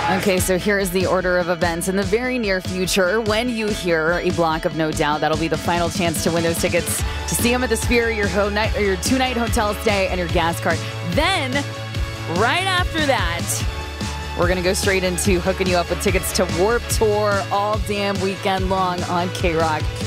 Okay, so here is the order of events. In the very near future, when you hear a block of No Doubt, that'll be the final chance to win those tickets to see them at the Sphere, your two-night hotel stay, and your gas card. Then, right after that, we're going to go straight into hooking you up with tickets to Warped Tour all damn weekend long on K-Rock.